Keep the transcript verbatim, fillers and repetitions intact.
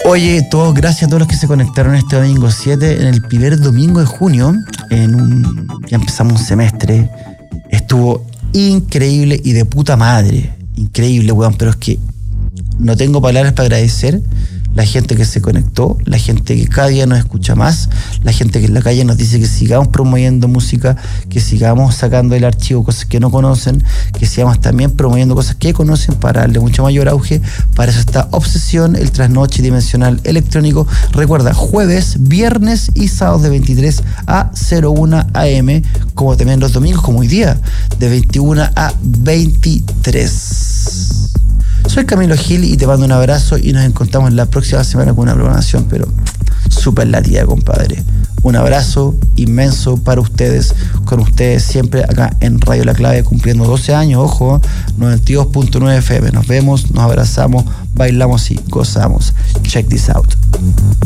Oye, todos, gracias a todos los que se conectaron este domingo siete, en el primer domingo de junio, en un, ya empezamos un semestre, estuvo increíble y de puta madre, increíble, weón, pero es que no tengo palabras para agradecer la gente que se conectó, la gente que cada día nos escucha más, la gente que en la calle nos dice que sigamos promoviendo música, que sigamos sacando del archivo cosas que no conocen, que sigamos también promoviendo cosas que conocen para darle mucho mayor auge. Para eso está Obsesión, el trasnoche dimensional electrónico. Recuerda, jueves, viernes y sábados de veintitrés a cero una a eme, como también los domingos, como hoy día, de veintiuna a veintitrés. Soy Camilo Gil y te mando un abrazo y nos encontramos la próxima semana con una programación, pero súper latida, compadre. Un abrazo inmenso para ustedes, con ustedes siempre acá en Radio La Clave, cumpliendo doce años, ojo, noventa y dos punto nueve efe eme. Nos vemos, nos abrazamos, bailamos y gozamos. Check this out.